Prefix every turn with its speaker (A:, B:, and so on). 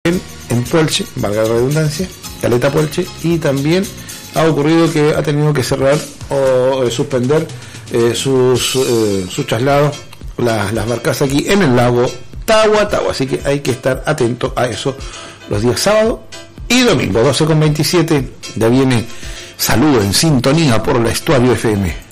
A: en Puelche, valga la redundancia, Caleta Puelche, y también ha ocurrido que ha tenido que cerrar o suspender sus traslados, las barcas aquí en el lago Tagua, así que hay que estar atento a eso los días sábado y domingo. 12:27, ya viene Saludo en sintonía por la Estuario FM.